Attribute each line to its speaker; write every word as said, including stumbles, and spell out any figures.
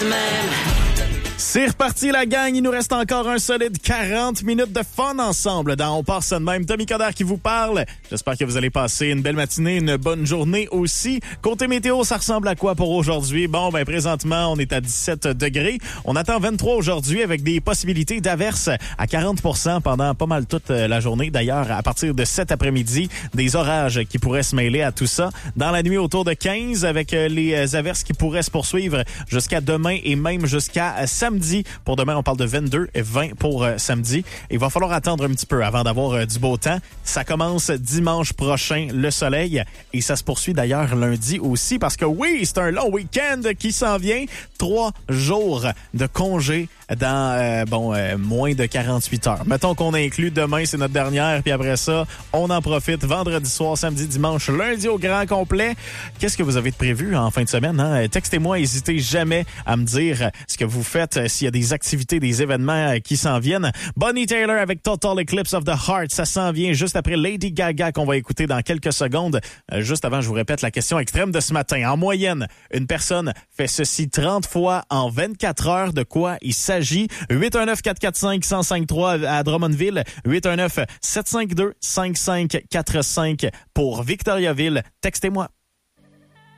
Speaker 1: de même.
Speaker 2: C'est reparti la gang, il nous reste encore un solide quarante minutes de fun ensemble dans On part ça de même. Tommy Coderre qui vous parle. J'espère que vous allez passer une belle matinée, une bonne journée aussi. Côté météo, ça ressemble à quoi pour aujourd'hui? Bon, ben présentement, on est à dix-sept degrés. On attend vingt-trois aujourd'hui avec des possibilités d'averses à quarante pour cent pendant pas mal toute la journée. D'ailleurs, à partir de cet après-midi, des orages qui pourraient se mêler à tout ça. Dans la nuit, autour de quinze avec les averses qui pourraient se poursuivre jusqu'à demain et même jusqu'à samedi. Pour demain, on parle de vingt-deux et vingt pour euh, samedi. Il va falloir attendre un petit peu avant d'avoir euh, du beau temps. Ça commence dimanche prochain, le soleil. Et ça se poursuit d'ailleurs lundi aussi parce que oui, c'est un long week-end qui s'en vient. Trois jours de congé dans euh, bon euh, moins de quarante-huit heures. Mettons qu'on inclut demain, c'est notre dernière. Puis après ça, on en profite vendredi soir, samedi, dimanche, lundi au grand complet. Qu'est-ce que vous avez de prévu en fin de semaine? Hein? Textez-moi, n'hésitez jamais à me dire ce que vous faites, s'il y a des activités, des événements qui s'en viennent. Bonnie Taylor avec Total Eclipse of the Heart, ça s'en vient juste après Lady Gaga qu'on va écouter dans quelques secondes. Euh, juste avant, je vous répète la question extrême de ce matin. En moyenne, une personne fait ceci trente fois en vingt-quatre heures. De quoi il s'agit? huit un neuf, quatre quatre cinq, un zéro cinq trois à Drummondville, huit un neuf, sept cinq deux, cinq cinq quatre cinq pour Victoriaville. Textez-moi.